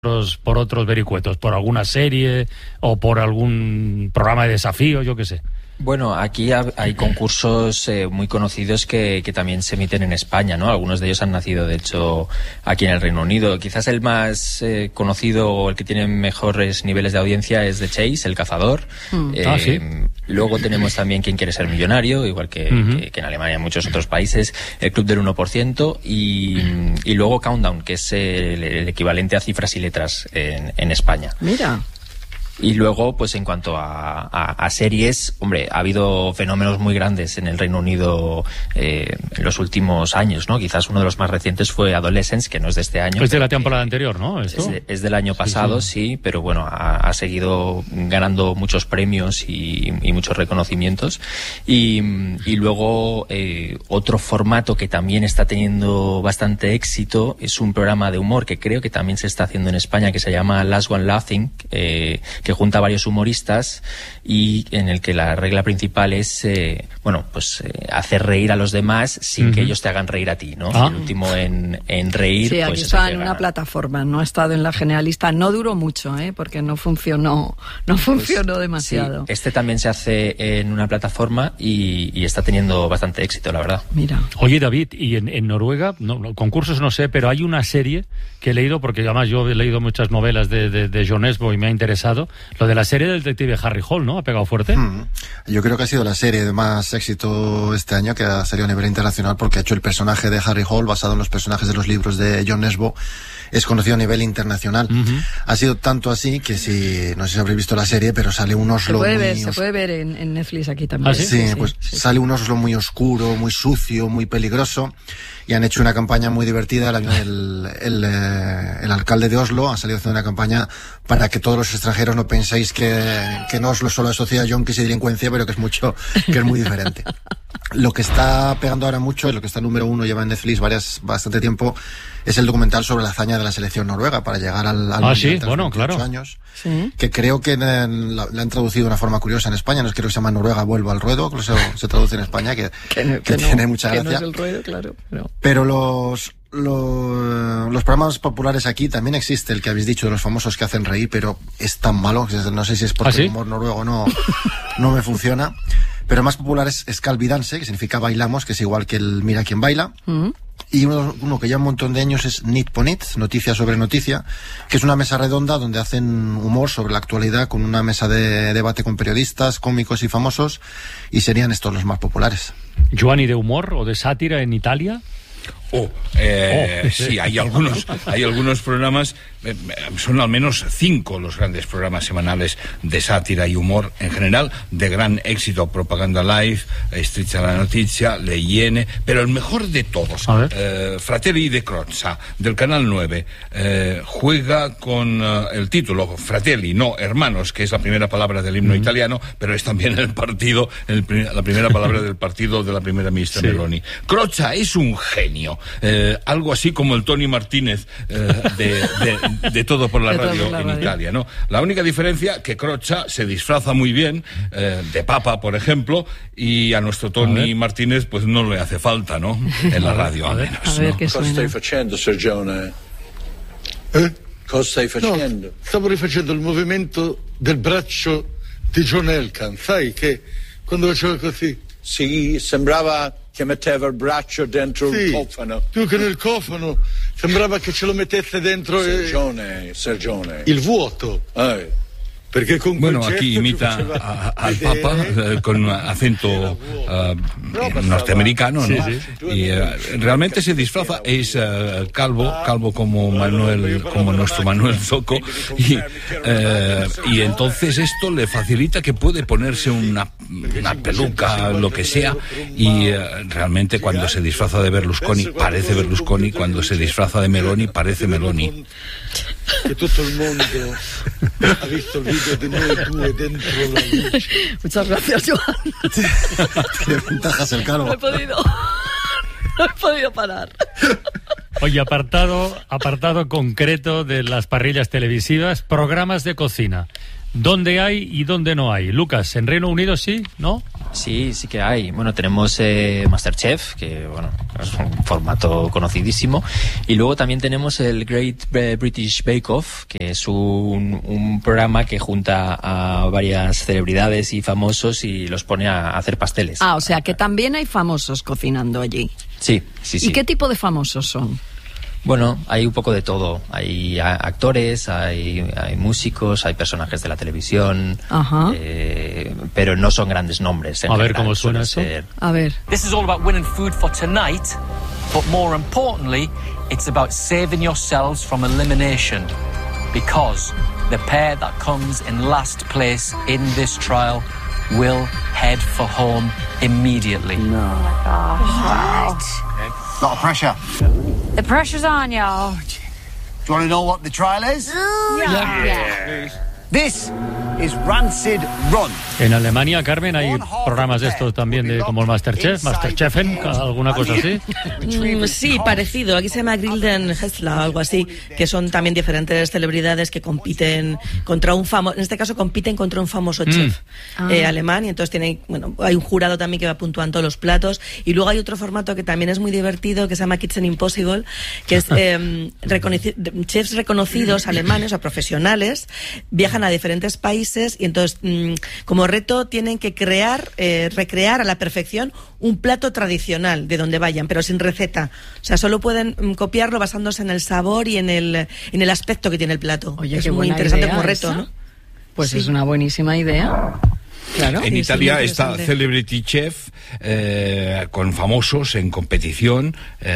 por otros vericuetos, por alguna serie o por algún programa de desafío, yo qué sé. Bueno, aquí hay concursos muy conocidos que también se emiten en España, ¿no? Algunos de ellos han nacido, de hecho, aquí en el Reino Unido. Quizás el más conocido o el que tiene mejores niveles de audiencia es The Chase, El Cazador. ¿Sí? Luego tenemos también Quién quiere ser millonario, igual que en Alemania y en muchos otros países, El Club del 1%, y luego Countdown, que es el equivalente a Cifras y Letras en España. Mira. Y luego, pues en cuanto a series, hombre, ha habido fenómenos muy grandes en el Reino Unido en los últimos años, ¿no? Quizás uno de los más recientes fue Adolescence, que no es de este año. Es de la temporada anterior, ¿no? ¿Esto? Es del año pasado, sí, pero bueno, ha seguido ganando muchos premios y muchos reconocimientos. Y luego, otro formato que también está teniendo bastante éxito es un programa de humor que creo que también se está haciendo en España, que se llama Last One Laughing, que junta a varios humoristas y en el que la regla principal es hacer reír a los demás sin que ellos te hagan reír a ti, ¿no? El último en reír. Sí, aquí pues está en una plataforma, no ha estado en la generalista, no duró mucho, porque no funcionó demasiado. Sí, este también se hace en una plataforma y está teniendo bastante éxito, la verdad. Mira. Oye, David, y en Noruega, concursos no sé, pero hay una serie que he leído, porque además yo he leído muchas novelas de Jon Esbo y me ha interesado, lo de la serie del detective Harry Hole, ¿no? ¿Ha pegado fuerte? Yo creo que ha sido la serie de más éxito este año, que ha salido a nivel internacional, porque ha hecho el personaje de Harry Hole, basado en los personajes de los libros de Jon Esbo, es conocido a nivel internacional. Ha sido tanto así que no sé si habréis visto la serie, pero sale un Oslo se puede ver en Netflix aquí también. ¿Ah, sí? Sí. Sale un Oslo muy oscuro, muy sucio, muy peligroso, y han hecho una campaña muy divertida. El alcalde de Oslo ha salido haciendo una campaña para que todos los extranjeros no penséis que en Oslo solo asocia yonkis y delincuencia, pero que es muy diferente. Lo que está pegando ahora mucho, lo que está número uno, lleva en Netflix bastante tiempo, es el documental sobre la hazaña de la selección noruega para llegar al Mundial sí, tras bueno, 28 claro. años, Sí. que creo que la han traducido de una forma curiosa en España. Creo que se llama Noruega vuelvo al ruedo, que se traduce en España, que tiene mucha gracia. Que no es el ruedo, claro. Pero los programas populares aquí también existe, el que habéis dicho de los famosos que hacen reír, pero es tan malo, no sé si es porque ¿Ah, sí? el humor noruego no me funciona. Pero más popular es Skalvidanse, que significa bailamos, que es igual que el Mira quién baila. Y uno que lleva un montón de años es Nit på Nit, noticia sobre noticia, que es una mesa redonda donde hacen humor sobre la actualidad con una mesa de debate con periodistas, cómicos y famosos, y serían estos los más populares. ¿Joan, y de humor o de sátira en Italia? Sí, hay algunos programas, son al menos 5 los grandes programas semanales de sátira y humor en general, de gran éxito: Propaganda Live, Striscia la Notizia, Le Iene, pero el mejor de todos, Fratelli de Crozza, del Canal 9, juega con el título Fratelli, no hermanos, que es la primera palabra del himno italiano, pero es también la primera palabra del partido de la primera ministra Meloni. Crozza es un genio. Algo así como el Tony Martínez de Todo por la Radio en Italia, ¿no? La única diferencia, que Crozza se disfraza muy bien de papa, por ejemplo, y a nuestro Tony Martínez pues no le hace falta, ¿no? En la radio, al menos. A ver qué suena. Cosa stai facendo, Sergione? Cosa stai facendo? No, stavo rifacendo il movimento del braccio di John Elkann, sai che quando faceva così. Sì, sembrava che metteva il braccio dentro il cofano. Più che nel cofano, sembrava che ce lo mettesse dentro Sergione. il vuoto. Perché con bueno, aquí imita al Papa con acento norteamericano, ¿no? Y realmente se disfraza, es calvo como nuestro Manuel Zoco, y entonces esto le facilita que puede ponerse una peluca, lo que sea, y realmente cuando se disfraza de Berlusconi parece Berlusconi, cuando se disfraza de Meloni parece Meloni. Que todo el mundo ha visto el vídeo de noi due dentro la luce. Muchas gracias, Joan. Tiene ventajas el calvo. No he podido parar. Oye, apartado concreto de las parrillas televisivas, programas de cocina. ¿Dónde hay y dónde no hay? Lucas, ¿en Reino Unido sí? ¿No? Sí, sí que hay. Bueno, tenemos MasterChef, que bueno, es un formato conocidísimo. Y luego también tenemos el Great British Bake Off, que es un programa que junta a varias celebridades y famosos y los pone a hacer pasteles. O sea que también hay famosos cocinando allí. Sí, sí, sí. ¿Y qué tipo de famosos son? Bueno, hay un poco de todo. Hay actores, hay músicos, hay personajes de la televisión, pero no son grandes nombres. A ver cómo suena eso. A ver. This is all about winning food for tonight, but more importantly, it's about saving yourselves from elimination, because the pair that comes in last place in this trial will head for home immediately. No. Oh my gosh. Wow. A lot of pressure. The pressure's on, y'all. Do you want to know what the trial is? Yeah. This is Rancid Run. En Alemania, Carmen, hay programas de estos también, de como el Masterchefen, alguna cosa así. Sí, parecido. Aquí se llama Grilden Hessler, algo así, que son también diferentes celebridades que compiten contra un famoso, en este caso compiten contra un famoso chef alemán, y entonces hay un jurado también que va puntuando los platos, y luego hay otro formato que también es muy divertido, que se llama Kitchen Impossible, que es chefs reconocidos alemanes o profesionales viajan a diferentes países y entonces como reto tienen que recrear a la perfección un plato tradicional de donde vayan, pero sin receta. O sea, solo pueden copiarlo basándose en el sabor y en el aspecto que tiene el plato. Oye, es qué muy interesante como reto, ¿no? Pues sí. Es una buenísima idea. Claro. En Italia está Celebrity Chef, con famosos en competición,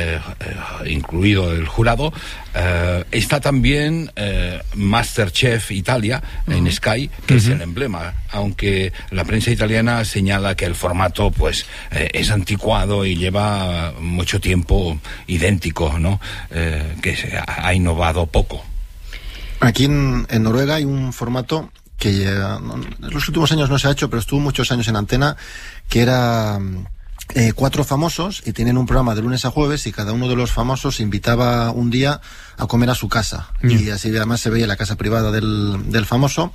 incluido el jurado. Está también MasterChef Italia en Sky, que es el emblema, aunque la prensa italiana señala que el formato pues es anticuado y lleva mucho tiempo idéntico, ¿no? Que ha innovado poco. Aquí en Noruega hay un formato que en los últimos años no se ha hecho, pero estuvo muchos años en antena, que era 4 famosos, y tienen un programa de lunes a jueves, y cada uno de los famosos invitaba un día a comer a su casa, y así además se veía la casa privada del famoso,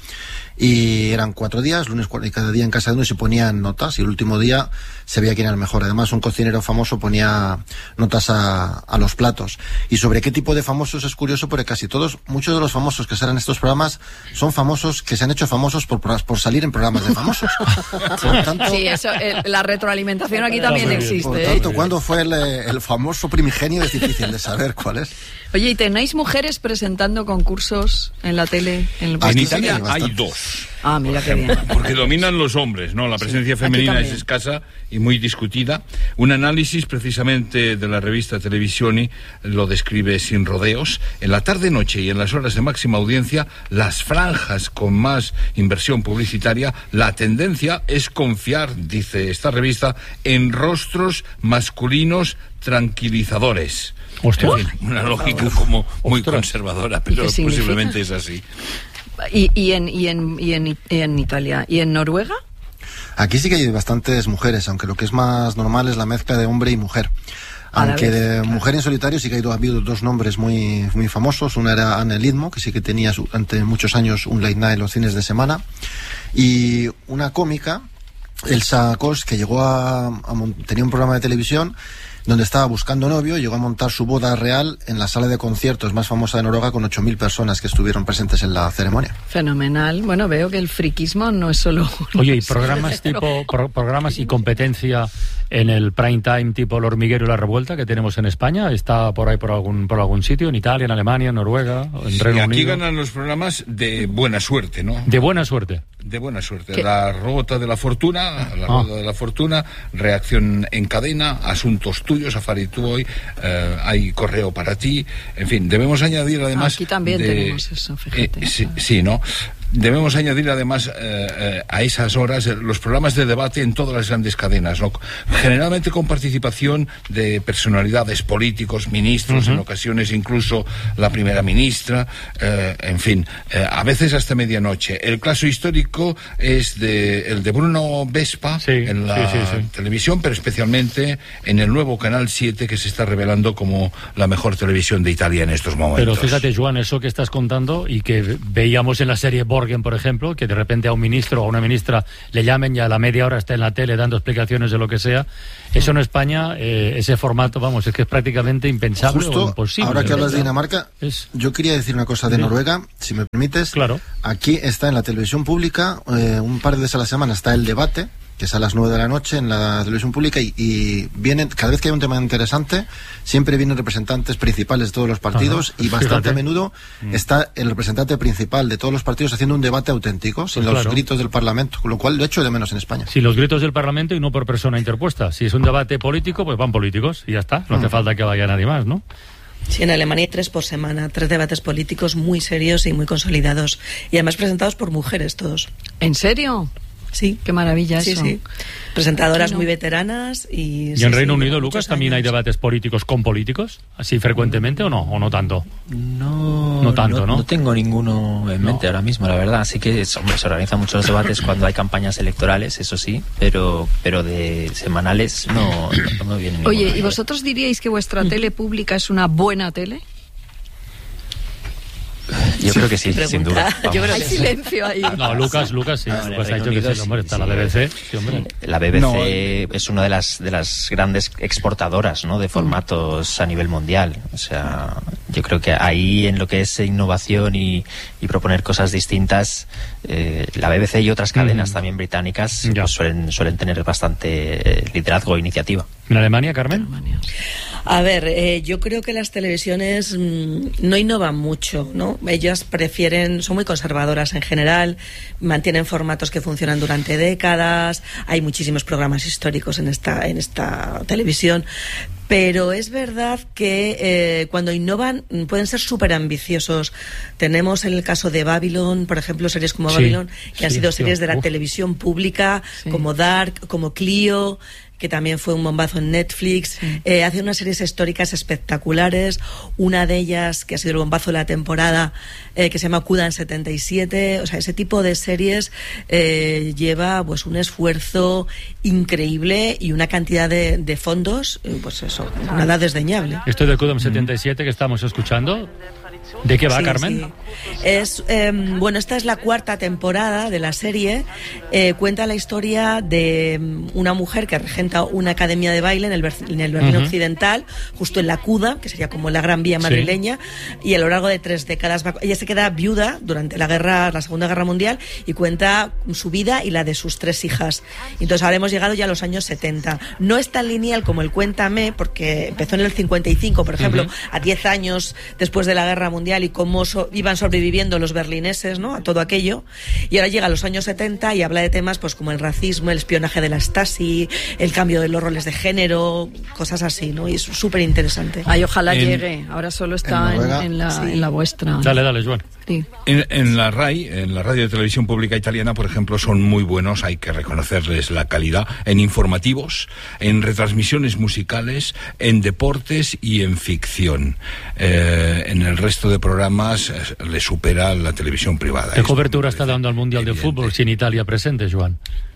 y eran 4 días, lunes y cada día en casa de uno, y se ponían notas, y el último día se veía quién era el mejor. Además, un cocinero famoso ponía notas a los platos. Y sobre qué tipo de famosos es curioso, porque muchos de los famosos que salen en estos programas son famosos que se han hecho famosos por salir en programas de famosos. Por tanto, sí, eso, la retroalimentación aquí también existe. Por tanto, ¿cuándo fue el famoso primigenio? Es difícil de saber cuál es. Oye, ¿y tenéis mujeres presentando concursos en la tele? En Italia hay 2. Mira qué bien. Porque dominan los hombres, ¿no? La presencia femenina es escasa y muy discutida. Un análisis precisamente de la revista Televisioni lo describe sin rodeos. En la tarde-noche y en las horas de máxima audiencia, las franjas con más inversión publicitaria, la tendencia es confiar, dice esta revista, en rostros masculinos tranquilizadores. Hostia. En fin, una lógica como muy conservadora, pero posiblemente es así. ¿Y en Italia? ¿Y en Noruega? Aquí sí que hay bastantes mujeres, aunque lo que es más normal es la mezcla de hombre y mujer. Aunque de mujer en solitario sí que ha habido 2 nombres muy, muy famosos. Una era Anne Lidmo, que sí que tenía durante muchos años un late night en los fines de semana. Y una cómica, Elsa Kos, que tenía un programa de televisión donde estaba buscando novio, llegó a montar su boda real en la sala de conciertos más famosa de Noruega, con 8.000 personas que estuvieron presentes en la ceremonia. Fenomenal. Bueno, veo que el friquismo no es solo... Oye, ¿y programas programas y competencia en el prime time tipo El Hormiguero y La Revuelta que tenemos en España? ¿Está por ahí por algún sitio? ¿En Italia, en Alemania, en Noruega, en Reino Unido? Aquí ganan los programas de buena suerte, ¿no? De buena suerte. De buena suerte. ¿Qué? La Ruota de la Fortuna, Reacción en Cadena, Asuntos Tuyos, Afari Tú Hoy, hay Correo para Ti, en fin, debemos añadir además... Aquí también tenemos eso, fíjate. Sí, ¿no? Debemos añadir además a esas horas los programas de debate en todas las grandes cadenas, ¿no? Generalmente con participación de personalidades políticos, ministros, en ocasiones incluso la primera ministra, en fin, a veces hasta medianoche. El caso histórico es el de Bruno Vespa en la televisión, pero especialmente en el nuevo Canal 7, que se está revelando como la mejor televisión de Italia en estos momentos. Pero fíjate, Joan, eso que estás contando y que veíamos en la serie Borgen, por ejemplo, que de repente a un ministro o a una ministra le llamen y a la media hora está en la tele dando explicaciones de lo que sea. Eso en España, ese formato, vamos, es que es prácticamente impensable o imposible. Ahora que hablas de Dinamarca, yo quería decir una cosa de Noruega, si me permites. Claro. Aquí está en la televisión pública, un par de veces a la semana está el debate, que es a las 9 de la noche en la televisión pública, y vienen, cada vez que hay un tema interesante, siempre vienen representantes principales de todos los partidos. Ajá, y bastante a menudo está el representante principal de todos los partidos haciendo un debate auténtico, sin los gritos del Parlamento, con lo cual lo echo de menos en España. Sí, los gritos del Parlamento y no por persona interpuesta. Si es un debate político, pues van políticos y ya está, no hace falta que vaya nadie más, ¿no? Sí, en Alemania hay 3 por semana, 3 debates políticos muy serios y muy consolidados, y además presentados por mujeres todos. ¿En serio? Sí. Qué maravilla eso. Sí. Presentadoras muy veteranas y... ¿Y en Reino Unido, Lucas, también hay debates políticos con políticos? ¿Así frecuentemente o no tanto? No tanto, ¿no? No tengo ninguno en mente ahora mismo, la verdad. Así que, hombre, se organizan muchos debates cuando hay campañas electorales, eso sí, pero de semanales no me viene ninguno. Oye, ¿y vosotros diríais que vuestra tele pública es una buena tele? Yo creo que sí, sin duda. Hay silencio ahí. No, Lucas sí. Lucas ha dicho que sí, hombre, está la BBC. Sí, hombre. La BBC es una de las grandes exportadoras, ¿no?, de formatos a nivel mundial. O sea, yo creo que ahí, en lo que es innovación y proponer cosas distintas, la BBC y otras cadenas también británicas pues suelen tener bastante liderazgo e iniciativa. ¿En Alemania, Carmen? A ver, yo creo que las televisiones no innovan mucho, ¿no? Ellas son muy conservadoras en general, mantienen formatos que funcionan durante décadas, hay muchísimos programas históricos en esta televisión, pero es verdad que cuando innovan pueden ser súper ambiciosos. Tenemos el caso de Babylon, por ejemplo, series como Babylon, que han sido series de la televisión pública, como Dark, como Clio, que también fue un bombazo en Netflix. Hace unas series históricas espectaculares, una de ellas que ha sido el bombazo de la temporada, que se llama Kudan 77. O sea, ese tipo de series lleva pues un esfuerzo increíble y una cantidad de fondos, pues eso, nada desdeñable. Esto de Kudan 77 que estamos escuchando, ¿de qué va, Carmen? Sí. Es, esta es la 4ª temporada de la serie. Cuenta la historia de una mujer que regenta una academia de baile en el Berlín Occidental, justo en la Kuda, que sería como la Gran Vía madrileña, y a lo largo de 3 décadas ella se queda viuda durante la Segunda Guerra Mundial y cuenta su vida y la de sus 3 hijas. Entonces ahora hemos llegado ya a los años 70. No es tan lineal como el Cuéntame, porque empezó en el 55, por ejemplo, a 10 años después de la Guerra Mundial, y cómo iban sobreviviendo los berlineses, ¿no?, a todo aquello, y ahora llega a los años 70 y habla de temas pues como el racismo, el espionaje de la Stasi, el cambio de los roles de género, cosas así, ¿no? Y es súper interesante. Ay, ojalá llegue. Ahora solo está en la vuestra. Dale, Joan. Sí. En la RAI, en la Radio y Televisión Pública Italiana, por ejemplo, son muy buenos, hay que reconocerles la calidad, en informativos, en retransmisiones musicales, en deportes y en ficción. En el resto de programas le supera la televisión privada. ¿Qué cobertura está dando al Mundial de Fútbol sin Italia presente, Joan?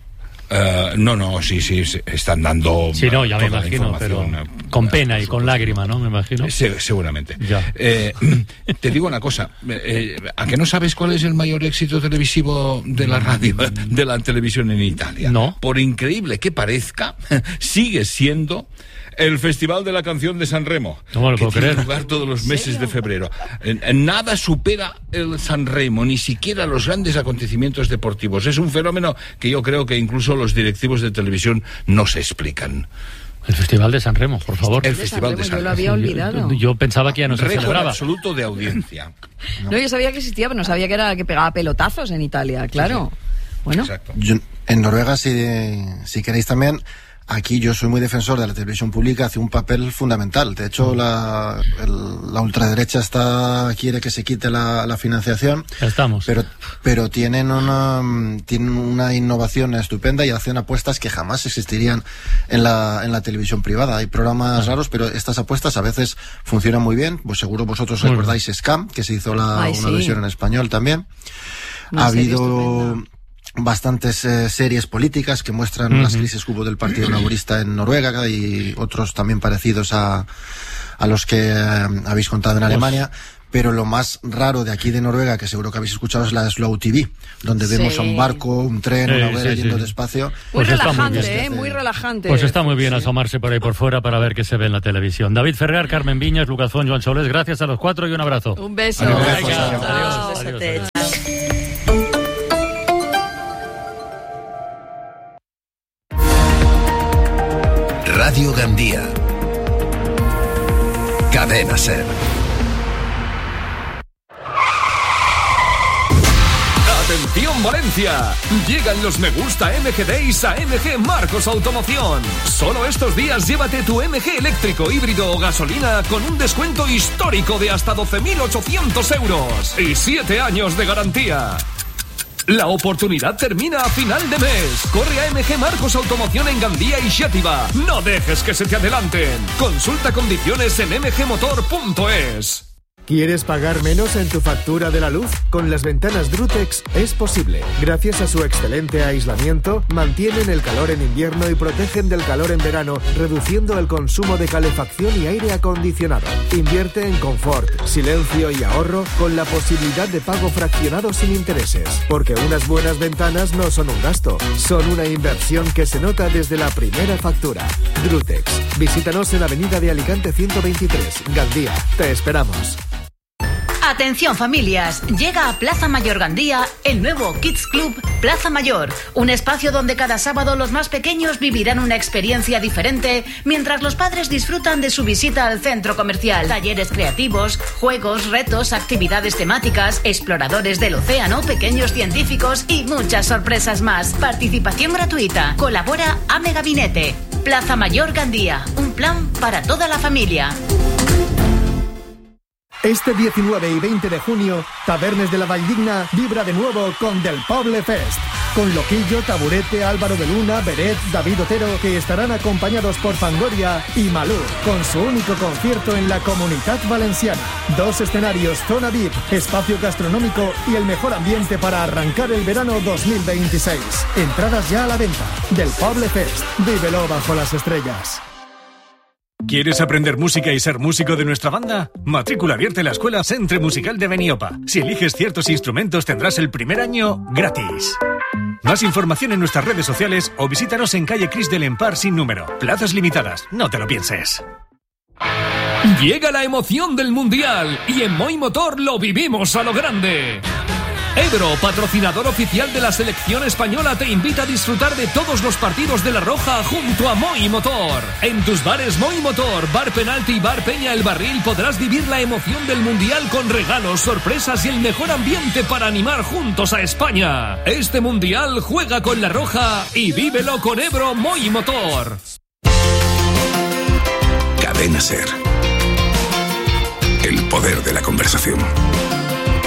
Sí, están dando. Sí, no, ya me imagino, pero con pena y con lágrima, ¿no? Me imagino. Seguramente. Ya. Te digo una cosa, ¿a que no sabes cuál es el mayor éxito televisivo de la radio, de la televisión en Italia? No. Por increíble que parezca, sigue siendo el Festival de la Canción de Sanremo, que tiene lugar todos los meses de febrero. Nada supera el Sanremo, ni siquiera los grandes acontecimientos deportivos. Es un fenómeno que yo creo que incluso los directivos de televisión no se explican. El Festival de Sanremo, por favor. El Festival de Sanremo. Yo lo había olvidado. Yo pensaba que ya no se celebraba. Absoluto de audiencia. No, yo sabía que existía, pero no sabía que era que pegaba pelotazos en Italia, claro. Sí. Bueno. Exacto. En Noruega, si queréis también, aquí yo soy muy defensor de la televisión pública, hace un papel fundamental. De hecho, la ultraderecha quiere que se quite la financiación. Estamos. Pero tienen una innovación estupenda y hacen apuestas que jamás existirían en la televisión privada. Hay programas raros, pero estas apuestas a veces funcionan muy bien. Pues seguro vosotros recordáis Scam, que se hizo una versión en español también. Ha habido bastantes series políticas que muestran las crisis que hubo del Partido Laborista en Noruega y otros también parecidos a los que habéis contado en Alemania. pero lo más raro de aquí de Noruega, que seguro que habéis escuchado, es la Slow TV, donde vemos a un barco, un tren, una hoguera yendo despacio. Muy relajante, muy relajante. Pues está muy bien asomarse por ahí por fuera para ver qué se ve en la televisión. David Ferrer, Carmen Viñas, Lucas Font, Joan Solés, gracias a los 4 y un abrazo. Un beso. Adiós. Radio Gandía. Cadena SER. ¡Atención Valencia! Llegan los Me Gusta MG Days a MG Marcos Automoción. Solo estos días llévate tu MG eléctrico, híbrido o gasolina con un descuento histórico de hasta 12.800 euros y 7 años de garantía. La oportunidad termina a final de mes. Corre a MG Marcos Automoción en Gandía y Xàtiva. No dejes que se te adelanten. Consulta condiciones en mgmotor.es. ¿Quieres pagar menos en tu factura de la luz? Con las ventanas Drutex es posible. Gracias a su excelente aislamiento, mantienen el calor en invierno y protegen del calor en verano, reduciendo el consumo de calefacción y aire acondicionado. Invierte en confort, silencio y ahorro con la posibilidad de pago fraccionado sin intereses. Porque unas buenas ventanas no son un gasto, son una inversión que se nota desde la primera factura. Drutex. Visítanos en Avenida de Alicante 123, Gandía. Te esperamos. Atención familias, llega a Plaza Mayor Gandía el nuevo Kids Club Plaza Mayor, un espacio donde cada sábado los más pequeños vivirán una experiencia diferente mientras los padres disfrutan de su visita al centro comercial. Talleres creativos, juegos, retos, actividades temáticas, exploradores del océano, pequeños científicos y muchas sorpresas más. Participación gratuita. Colabora AME Gabinete. Plaza Mayor Gandía, un plan para toda la familia. Este 19 y 20 de junio, Tabernes de la Valldigna vibra de nuevo con Del Poble Fest. Con Loquillo, Taburete, Álvaro de Luna, Beret, David Otero, que estarán acompañados por Fangoria y Malú, con su único concierto en la Comunitat Valenciana. 2 escenarios, zona VIP, espacio gastronómico y el mejor ambiente para arrancar el verano 2026. Entradas ya a la venta. Del Poble Fest. Vívelo bajo las estrellas. ¿Quieres aprender música y ser músico de nuestra banda? Matrícula abierta en la Escuela Centre Musical de Beniopa. Si eliges ciertos instrumentos tendrás el primer año gratis. Más información en nuestras redes sociales o visítanos en calle Cris del Empar sin número. Plazas limitadas, no te lo pienses. Llega la emoción del Mundial y en Moi Motor lo vivimos a lo grande. Ebro, patrocinador oficial de la selección española, te invita a disfrutar de todos los partidos de La Roja junto a Moi Motor. En tus bares Moi Motor, Bar Penalti y Bar Peña El Barril podrás vivir la emoción del Mundial con regalos, sorpresas y el mejor ambiente para animar juntos a España. Este Mundial juega con La Roja y vívelo con Ebro Moi Motor. Cadena SER. El poder de la conversación.